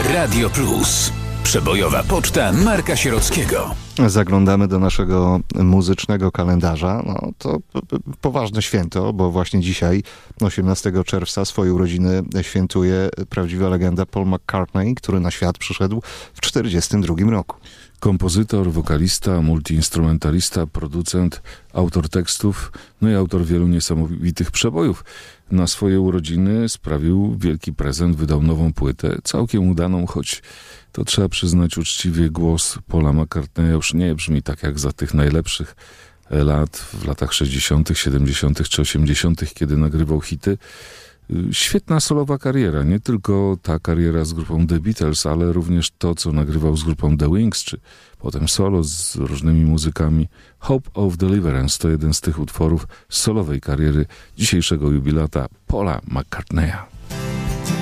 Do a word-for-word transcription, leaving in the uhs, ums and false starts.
Radio Plus. Przebojowa poczta Marka Sierockiego. Zaglądamy do naszego muzycznego kalendarza. No, to poważne święto, bo właśnie dzisiaj, osiemnastego czerwca, swoje urodziny świętuje prawdziwa legenda Paul McCartney, który na świat przyszedł w czterdziestym drugim roku. Kompozytor, wokalista, multiinstrumentalista, producent, autor tekstów, no i autor wielu niesamowitych przebojów. Na swoje urodziny sprawił wielki prezent, wydał nową płytę, całkiem udaną, choć to trzeba przyznać uczciwie, głos Paula McCartneya już nie brzmi tak jak za tych najlepszych lat, w latach sześćdziesiątych, siedemdziesiątych czy osiemdziesiątych, kiedy nagrywał hity. Świetna solowa kariera, nie tylko ta kariera z grupą The Beatles, ale również to, co nagrywał z grupą The Wings, czy potem solo z różnymi muzykami. Hope of Deliverance to jeden z tych utworów solowej kariery dzisiejszego jubilata Paula McCartneya.